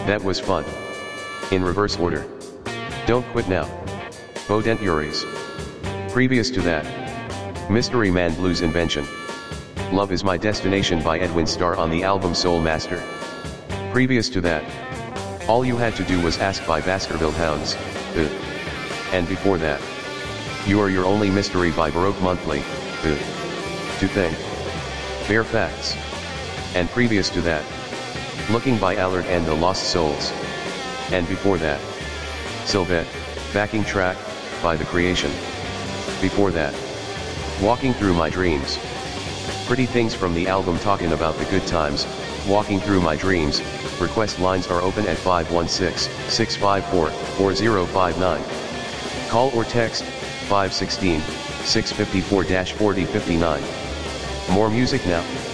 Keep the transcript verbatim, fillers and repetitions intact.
That was fun. In reverse order. Don't Quit Now. Bodent Uris. Previous to that. Mystery Man Blues Invention. Love Is My Destination by Edwin Starr on the album Soul Master. Previous to that. All You Had to Do Was Ask by Baskerville Hounds. Uh. And before that. You Are Your Only Mystery by Baroque Monthly. Uh. To Think. Bare Facts. And previous to that. Looking by Allard and the Lost Souls. And before that. Sylvette, backing track, by The Creation. Before that. Walking Through My Dreams. Pretty things from the album Talking About the Good Times, Walking Through My Dreams. Request lines are open at five one six, six five four, four zero five nine. Call or text, five one six, six five four, four zero five nine. More music now.